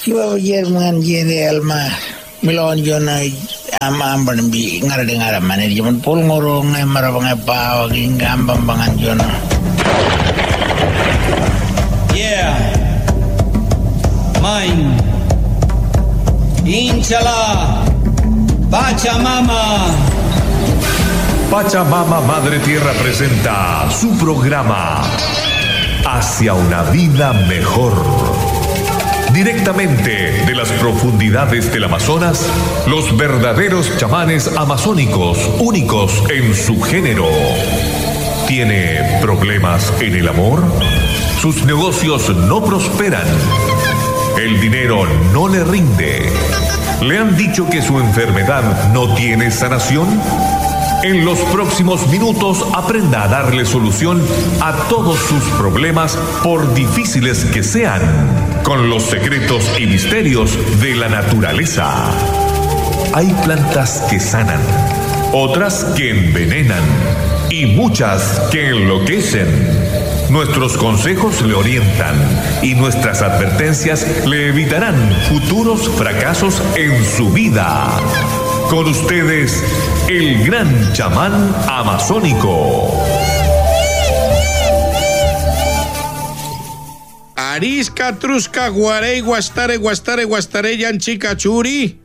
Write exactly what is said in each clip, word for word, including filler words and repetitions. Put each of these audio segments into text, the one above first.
Yo ayer man jere alma milon jona am am ban bi ngara de ngara man di man pol ngoro ngai mara bangai pa gi ngambam bangan jona. Yeah. Mine. Inshallah. Pachamama. Pachamama Madre Tierra presenta su programa Hacia una vida mejor. Directamente de las profundidades del Amazonas, los verdaderos chamanes amazónicos, únicos en su género. ¿Tiene problemas en el amor? Sus negocios no prosperan. El dinero no le rinde. ¿Le han dicho que su enfermedad no tiene sanación? En los próximos minutos aprenda a darle solución a todos sus problemas, por difíciles que sean, con los secretos y misterios de la naturaleza. Hay plantas que sanan, otras que envenenan y muchas que enloquecen. Nuestros consejos le orientan y nuestras advertencias le evitarán futuros fracasos en su vida. Con ustedes, el gran chamán amazónico. Arisca, Trusca, Guarey, Guastare, Guastare, Guastare, Yanchica, Churi.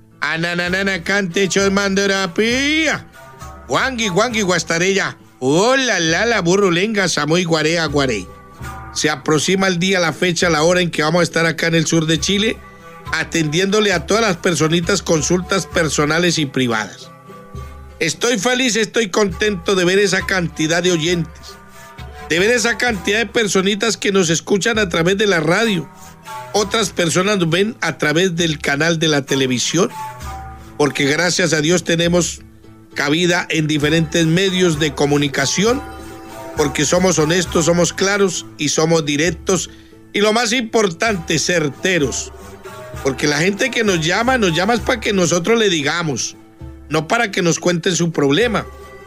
Ananana, Cante, Chosmanderapia. Guangui, Guangui, Guastarella. Hola, la, la, burrulenga, Samoy, Guarea, Guarey. Se aproxima el día, la fecha, la hora en que vamos a estar acá en el sur de Chile, atendiéndole a todas las personitas consultas personales y privadas. Estoy feliz, estoy contento de ver esa cantidad de oyentes, de ver esa cantidad de personitas que nos escuchan a través de la radio. Otras personas nos ven a través del canal de la televisión, porque gracias a Dios tenemos cabida en diferentes medios de comunicación, porque somos honestos, somos claros y somos directos, y lo más importante, certeros. Porque la gente que nos llama, nos llama es para que nosotros le digamos, no para que nos cuenten su problema.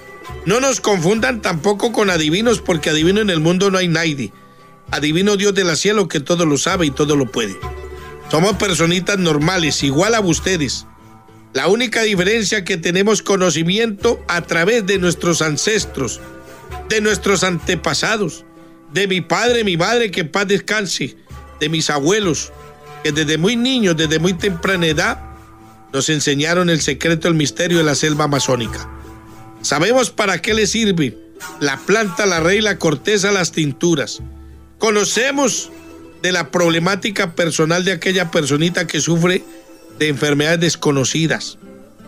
No nos confundan tampoco con adivinos, porque adivino en el mundo no hay nadie. Adivino Dios del cielo, que todo lo sabe y todo lo puede. Somos personitas normales, igual a ustedes. La única diferencia que tenemos conocimiento a través de nuestros ancestros, de nuestros antepasados, de mi padre, mi madre, que en paz descanse, de mis abuelos, que desde muy niños, desde muy temprana edad, nos enseñaron el secreto, el misterio de la selva amazónica. Sabemos para qué le sirve la planta, la raíz, la corteza, las tinturas. Conocemos de la problemática personal de aquella personita que sufre de enfermedades desconocidas.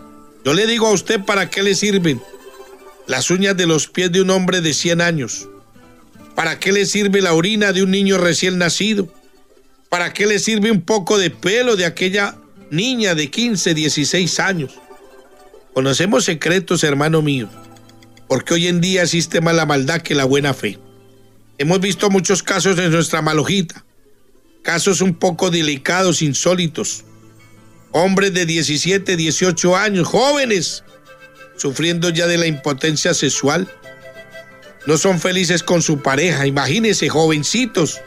Yo le digo a usted para qué le sirven las uñas de los pies de un hombre de cien años. ¿Para qué le sirve la orina de un niño recién nacido? ¿Para qué le sirve un poco de pelo de aquella niña de quince, dieciséis años? Conocemos secretos, hermano mío, porque hoy en día existe más la maldad que la buena fe. Hemos visto muchos casos en nuestra malojita, casos un poco delicados, insólitos. Hombres de diecisiete, dieciocho años, jóvenes, sufriendo ya de la impotencia sexual. No son felices con su pareja, imagínense, jovencitos.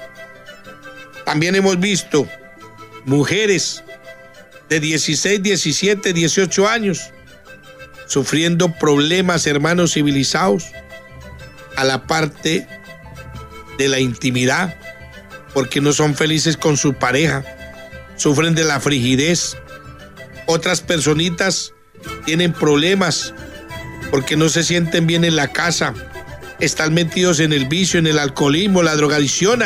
También hemos visto mujeres de dieciséis, diecisiete, dieciocho años sufriendo problemas, hermanos civilizados, a la parte de la intimidad, porque no son felices con su pareja, sufren de la frigidez. Otras personitas tienen problemas porque no se sienten bien en la casa, están metidos en el vicio, en el alcoholismo, la drogadicción,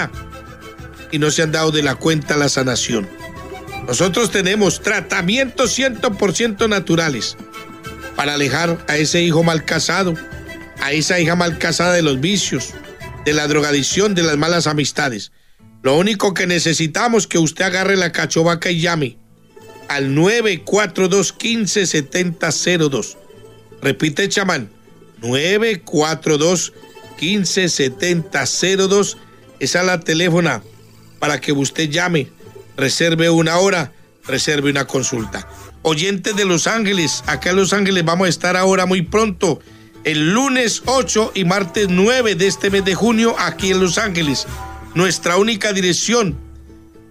y no se han dado de la cuenta la sanación. Nosotros tenemos tratamientos cien por ciento naturales para alejar a ese hijo mal casado, a esa hija mal casada de los vicios, de la drogadicción, de las malas amistades. Lo único que necesitamos es que usted agarre la cachovaca y llame al nueve cuatro dos, uno cinco, siete cero cero dos. Repite, chamán, nueve cuatro dos, uno cinco, siete cero dos. Esa es la teléfona para que usted llame, reserve una hora, reserve una consulta. Oyentes de Los Ángeles, acá en Los Ángeles vamos a estar ahora muy pronto, el lunes ocho y martes nueve de este mes de junio, aquí en Los Ángeles. Nuestra única dirección,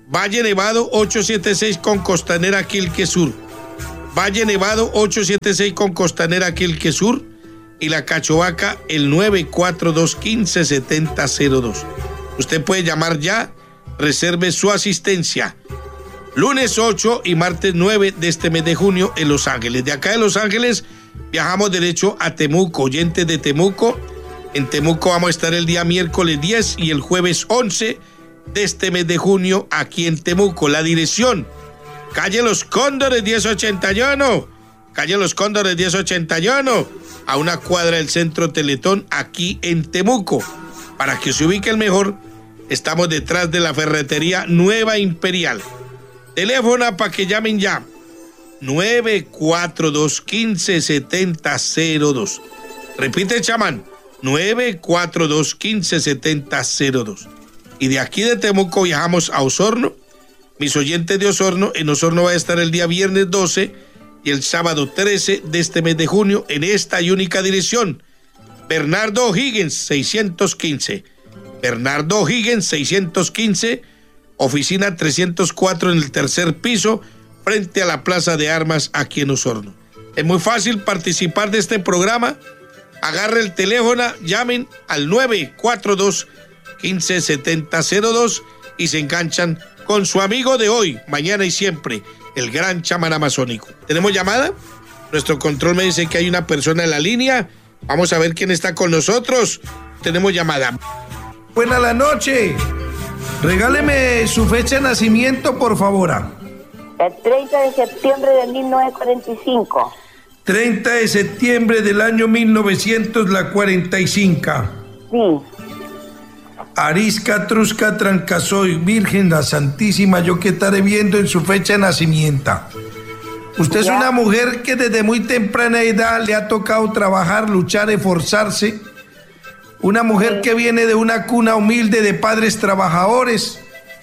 Valle Nevado ocho siete seis con Costanera Quilque Sur. Valle Nevado ocho siete seis con Costanera Quilque Sur. Y la Cachovaca el nueve cuatro dos uno cinco siete cero cero dos. Usted puede llamar ya, reserve su asistencia. Lunes ocho y martes nueve de este mes de junio en Los Ángeles. De acá de Los Ángeles viajamos derecho a Temuco. Oyentes de Temuco, en Temuco vamos a estar el día miércoles diez y el jueves once de este mes de junio aquí en Temuco. La dirección, calle Los Cóndores diez ochenta y uno, calle Los Cóndores diez ochenta y uno, a una cuadra del Centro Teletón aquí en Temuco. Para que se ubiquen mejor, estamos detrás de la ferretería Nueva Imperial. Teléfono para que llamen ya, nueve cuatro dos uno cinco siete cero cero dos. Repite, chamán, nueve cuatro dos uno cinco siete cero dos. Y de aquí de Temuco viajamos a Osorno. Mis oyentes de Osorno, en Osorno va a estar el día viernes doce y el sábado trece de este mes de junio en esta y única dirección. Bernardo O'Higgins seiscientos quince. Bernardo O'Higgins seiscientos quince, oficina trescientos cuatro en el tercer piso, frente a la Plaza de Armas aquí en Osorno. Es muy fácil participar de este programa. Agarre el teléfono, llamen al nueve cuatro dos uno cinco siete cero cero dos y se enganchan con su amigo de hoy, mañana y siempre, el gran chamán amazónico. ¿Tenemos llamada? Nuestro control me dice que hay una persona en la línea. Vamos a ver quién está con nosotros. Tenemos llamada. Buena la noche. Regáleme su fecha de nacimiento, por favor. El treinta de septiembre de mil novecientos cuarenta y cinco. treinta de septiembre del año mil novecientos cuarenta y cinco. Sí. Arisca, Trusca, Trancasoy, Virgen la Santísima, yo que estaré viendo en su fecha de nacimiento. Usted es Ya. una mujer que desde muy temprana edad le ha tocado trabajar, luchar, esforzarse. Una mujer que viene de una cuna humilde de padres trabajadores.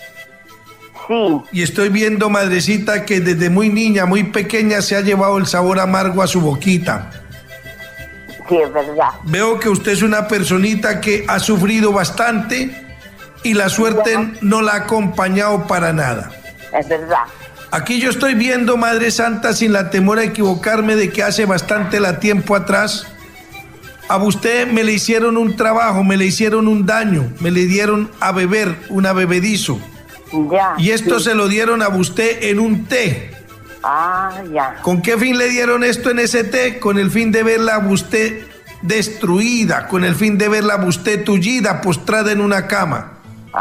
Sí. Y estoy viendo, madrecita, que desde muy niña, muy pequeña, se ha llevado el sabor amargo a su boquita. Sí, es verdad. Veo que usted es una personita que ha sufrido bastante y la suerte Ya. no la ha acompañado para nada. Es verdad. Aquí yo estoy viendo, Madre Santa, sin la temor a equivocarme, de que hace bastante la tiempo atrás a usted me le hicieron un trabajo, me le hicieron un daño, me le dieron a beber un bebedizo. Ya. Y esto sí. se lo dieron a usted en un té. Ah, ya. ¿Con qué fin le dieron esto en ese té? Con el fin de verla a usted destruida, con el fin de verla a usted tullida, postrada en una cama.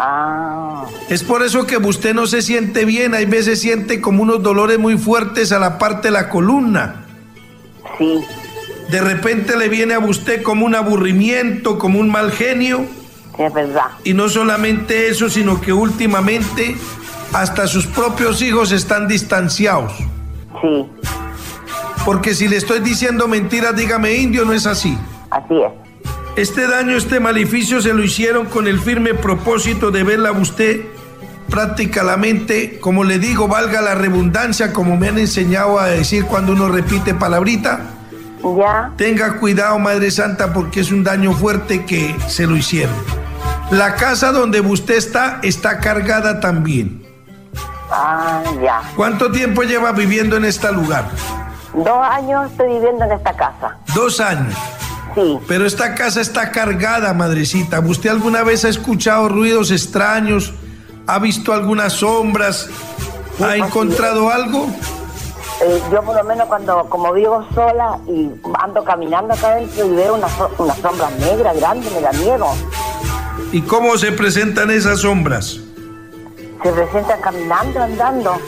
Ah. Es por eso que usted no se siente bien, hay veces siente como unos dolores muy fuertes a la parte de la columna. Sí. De repente le viene a usted como un aburrimiento, como un mal genio. Sí, es verdad. Y no solamente eso, sino que últimamente hasta sus propios hijos están distanciados. Sí. Porque si le estoy diciendo mentiras, dígame, indio, no es así. Así es. Este daño, este maleficio se lo hicieron con el firme propósito de verla a usted prácticamente, como le digo, valga la redundancia, como me han enseñado a decir cuando uno repite palabrita. Ya. Tenga cuidado, Madre Santa, porque es un daño fuerte que se lo hicieron. La casa donde usted está, está cargada también. Ah, ya. ¿Cuánto tiempo lleva viviendo en este lugar? Dos años estoy viviendo en esta casa. Dos años. Sí. Pero esta casa está cargada, madrecita. ¿Usted alguna vez ha escuchado ruidos extraños? ¿Ha visto algunas sombras? ¿Ha encontrado algo? Eh, yo por lo menos cuando, como vivo sola y ando caminando acá adentro y veo una, so- una sombra negra grande, me da miedo. ¿Y cómo se presentan esas sombras? Se presentan caminando, andando,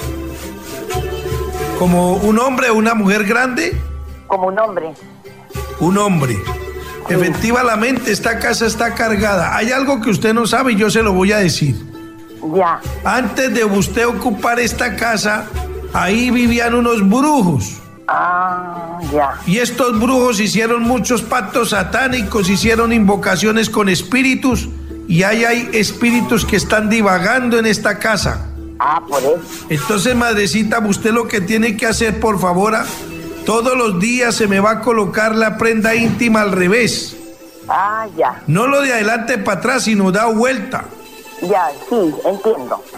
¿Como un hombre o una mujer grande? como un hombre. Un hombre. Efectivamente, esta casa está cargada. Hay algo que usted no sabe y yo se lo voy a decir. Ya. Antes de usted ocupar esta casa, ahí vivían unos brujos. Ah, ya. Y estos brujos hicieron muchos pactos satánicos, hicieron invocaciones con espíritus. Y ahí hay espíritus que están divagando en esta casa. Ah, por eso. Entonces, madrecita, usted lo que tiene que hacer, por favor, ah, todos los días se me va a colocar la prenda íntima al revés. Ah, ya. No lo de adelante para atrás, sino da vuelta. Ya, sí, entiendo.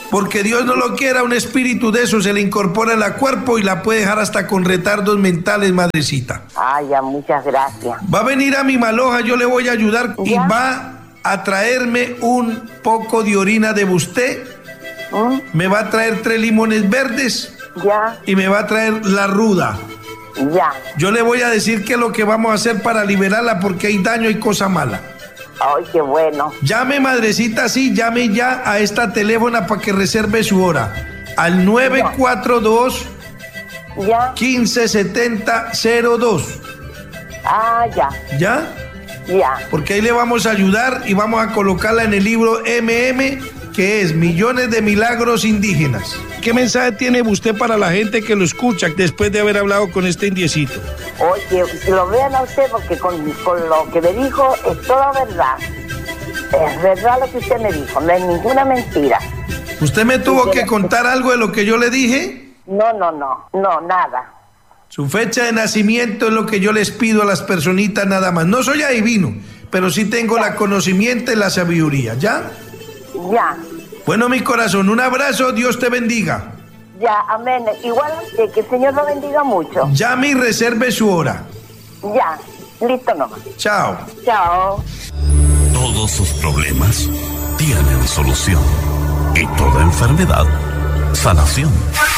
Porque Dios no lo quiera, un espíritu de eso se le incorpora en el cuerpo y la puede dejar hasta con retardos mentales, madrecita. Ah, ya, muchas gracias. Va a venir a mi maloja, yo le voy a ayudar y ¿Ya? va a traerme un poco de orina de usted. ¿Mm? Me va a traer tres limones verdes Ya, y me va a traer la ruda. ya. Yo le voy a decir qué es lo que vamos a hacer para liberarla porque hay daño y cosa mala. Ay, qué bueno. Llame, madrecita, sí, llame ya a esta teléfono para que reserve su hora. Al nueve cuatro dos, Ya. uno cinco siete cero cero dos. Ah, ya, ¿Ya? ya. Porque ahí le vamos a ayudar y vamos a colocarla en el libro M M, que es Millones de Milagros Indígenas. ¿Qué mensaje tiene usted para la gente que lo escucha después de haber hablado con este indiecito? Oye, que lo vean a usted porque con, con lo que me dijo es toda verdad. Es verdad lo que usted me dijo, no es ninguna mentira. ¿Usted me tuvo Sí, que pero- contar algo de lo que yo le dije? No, no, no, no, nada. Su fecha de nacimiento es lo que yo les pido a las personitas nada más. No soy adivino, pero sí tengo la conocimiento y la sabiduría, ¿ya? Ya, Bueno, mi corazón, un abrazo, Dios te bendiga. ya, amén. Igual a usted, que el Señor lo bendiga mucho. Llame y reserve su hora. Ya, listo nomás. Chao. Chao. Todos sus problemas tienen solución. Y toda enfermedad, sanación.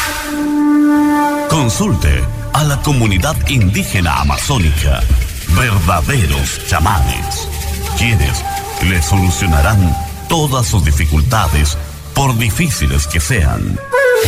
Consulte a la comunidad indígena amazónica, verdaderos chamanes, quienes le solucionarán todas sus dificultades, por difíciles que sean.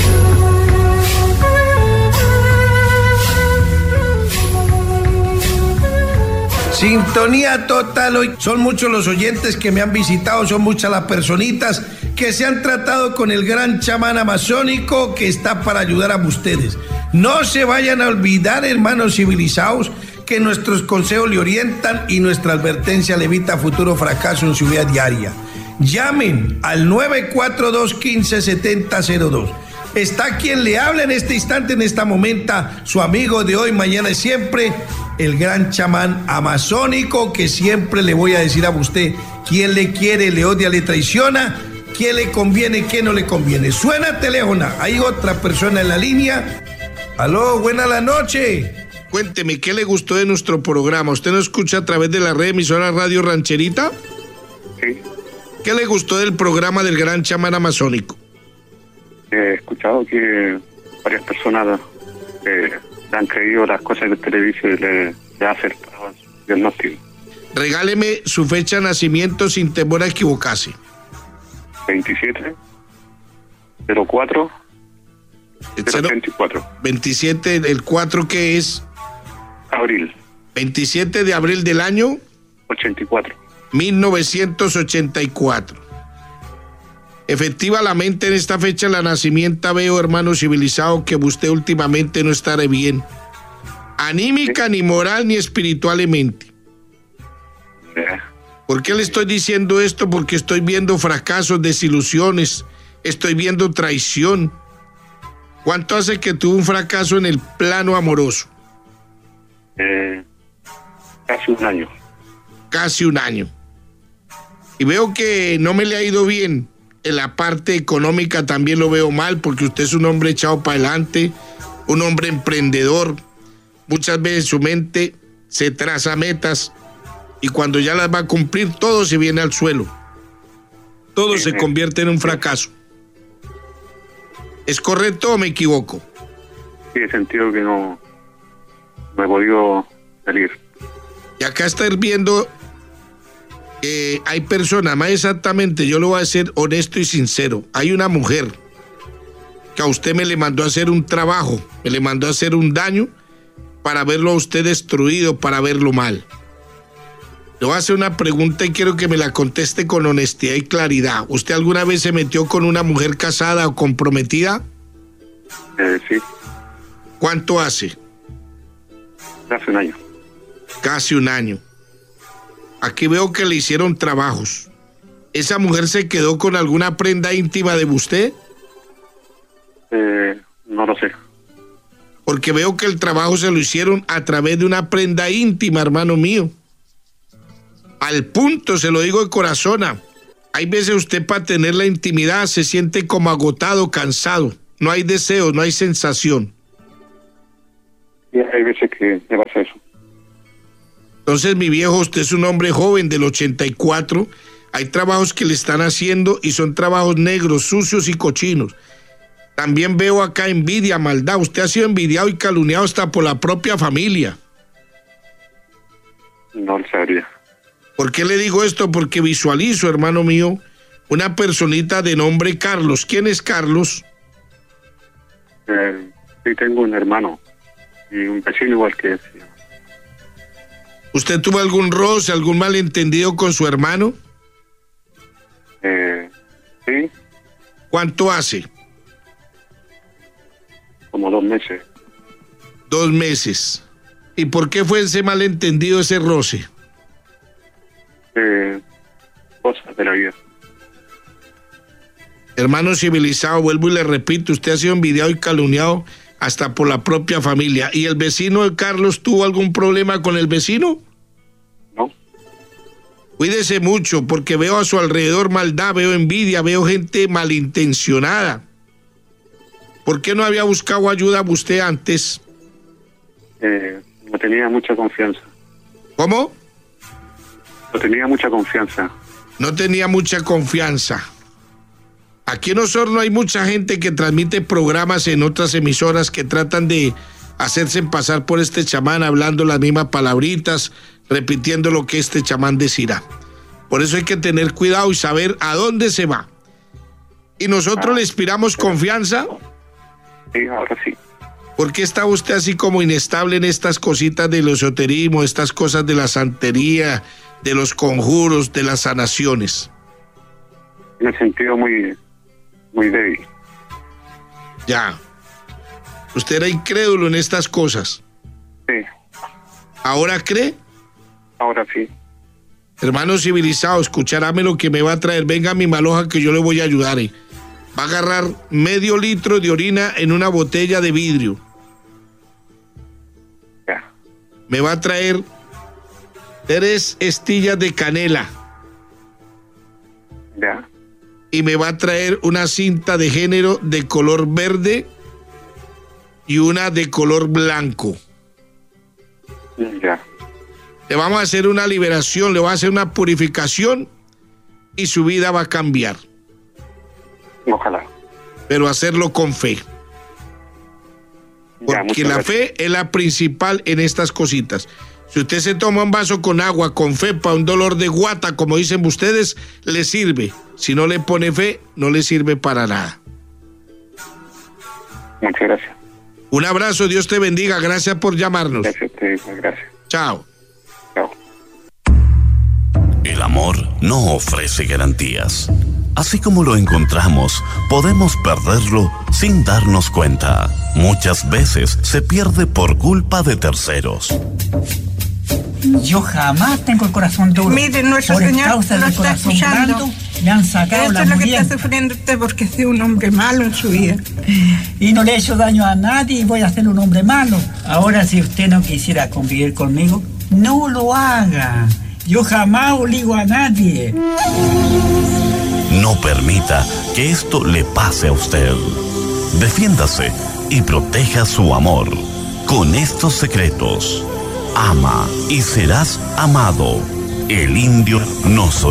Sintonía total hoy. Son muchos los oyentes que me han visitado, son muchas las personitas que se han tratado con el gran chamán amazónico que está para ayudar a ustedes. No se vayan a olvidar, hermanos civilizados, que nuestros consejos le orientan y nuestra advertencia le evita futuro fracaso en su vida diaria. Llamen al nueve cuatro dos, uno cinco siete cero cero dos. Está quien le habla en este instante, en esta momenta, su amigo de hoy, mañana y siempre, el gran chamán amazónico, que siempre le voy a decir a usted quién le quiere, le odia, le traiciona, quién le conviene, quién no le conviene. Suena teléfono, hay otra persona en la línea. Aló, buena la noche. Cuénteme, ¿qué le gustó de nuestro programa? ¿Usted nos escucha a través de la red emisora Radio Rancherita? Sí, ¿Qué le gustó del programa del gran chamán amazónico? he escuchado que varias personas eh, le han creído las cosas que usted le dice y le, le ha acertado en su diagnóstico. Regáleme su fecha de nacimiento sin temor a equivocarse. veintisiete cero cuatro El cero cero- ochenta y cuatro veintisiete, el cuatro que es abril veintisiete de abril del año ochenta y cuatro. mil novecientos ochenta y cuatro. Efectivamente, en esta fecha de la nacimiento veo, hermano civilizado, que usted últimamente no estará bien. Anímica, ni moral, ni espiritualmente. Eh, ¿Por qué le estoy diciendo esto? Porque estoy viendo fracasos, desilusiones, estoy viendo traición. ¿Cuánto hace que tuvo un fracaso en el plano amoroso? eh, casi un año. Casi un año. Y veo que no me le ha ido bien. En la parte económica también lo veo mal, porque usted es un hombre echado para adelante, un hombre emprendedor. Muchas veces su mente se traza metas y cuando ya las va a cumplir, todo se viene al suelo. Todo se convierte en un fracaso. ¿Es correcto o me equivoco? Sí, he sentido que no, no he podido salir. Y acá está viendo que hay personas, más exactamente, yo lo voy a ser honesto y sincero. Hay una mujer que a usted me le mandó a hacer un trabajo, me le mandó a hacer un daño para verlo a usted destruido, para verlo mal. Le voy a hacer una pregunta y quiero que me la conteste con honestidad y claridad. ¿Usted alguna vez se metió con una mujer casada o comprometida? Eh, sí, ¿Cuánto hace? hace un año. Casi un año. Aquí veo que le hicieron trabajos. ¿Esa mujer se quedó con alguna prenda íntima de usted? Eh, no lo sé. Porque veo que el trabajo se lo hicieron a través de una prenda íntima, hermano mío. Al punto, se lo digo de corazón. Hay veces usted para tener la intimidad se siente como agotado, cansado. No hay deseo, no hay sensación. Y hay veces que me pasa eso. Entonces, mi viejo, usted es un hombre joven del ochenta y cuatro. Hay trabajos que le están haciendo y son trabajos negros, sucios y cochinos. También veo acá envidia, maldad. Usted ha sido envidiado y calumniado hasta por la propia familia. No lo sabría. ¿Por qué le digo esto? Porque visualizo, hermano mío, una personita de nombre Carlos. ¿Quién es Carlos? Eh, sí, tengo un hermano y un vecino igual que él. ¿Usted tuvo algún roce, algún malentendido con su hermano? Eh, sí. ¿Cuánto hace? Como dos meses. Dos meses. ¿Y por qué fue ese malentendido, ese roce? Eh, cosas de la vida. Hermano civilizado, vuelvo y le repito, usted ha sido envidiado y calumniado hasta por la propia familia. ¿Y el vecino de Carlos tuvo algún problema con el vecino? No. Cuídese mucho, porque veo a su alrededor maldad, veo envidia, veo gente malintencionada. ¿Por qué no había buscado ayuda usted antes? Eh, no tenía mucha confianza. ¿Cómo? No tenía mucha confianza. No tenía mucha confianza. Aquí en Osorno hay mucha gente que transmite programas en otras emisoras que tratan de hacerse pasar por este chamán, hablando las mismas palabritas, repitiendo lo que este chamán decirá. Por eso hay que tener cuidado y saber a dónde se va. ¿Y nosotros le inspiramos confianza? Sí, ahora sí. ¿Por qué está usted así como inestable en estas cositas del esoterismo, estas cosas de la santería, de los conjuros, de las sanaciones? Me he sentido muy, muy débil. Ya. Usted era incrédulo en estas cosas. Sí. ¿Ahora cree? Ahora sí. Hermano civilizado, escucharáme lo que me va a traer. Venga a mi maloja que yo le voy a ayudar. Eh. Va a agarrar medio litro de orina en una botella de vidrio. Ya. Me va a traer tres estillas de canela. Ya. Y me va a traer una cinta de género de color verde y una de color blanco. Ya. Le vamos a hacer una liberación, le va a hacer una purificación y su vida va a cambiar. Ojalá. Pero hacerlo con fe. Ya, Porque la gracias. fe es la principal en estas cositas. Si usted se toma un vaso con agua, con fe, para un dolor de guata, como dicen ustedes, le sirve. Si no le pone fe, no le sirve para nada. Muchas gracias. Un abrazo, Dios te bendiga. Gracias por llamarnos. Gracias, te digo, gracias. Chao. Chao. El amor no ofrece garantías. Así como lo encontramos, podemos perderlo sin darnos cuenta. Muchas veces se pierde por culpa de terceros. Yo jamás tengo el corazón duro. Mire, nuestro por Señor causa lo del está corazón escuchando. blando, le han sacado Esto la es lo que muriente. está sufriendo usted porque ha sido un hombre malo en su vida. Y no le he hecho daño a nadie y voy a ser un hombre malo. Ahora, si usted no quisiera convivir conmigo, no lo haga. Yo jamás obligo a nadie. No permita que esto le pase a usted. Defiéndase y proteja su amor con estos secretos. Ama y serás amado. El indio nos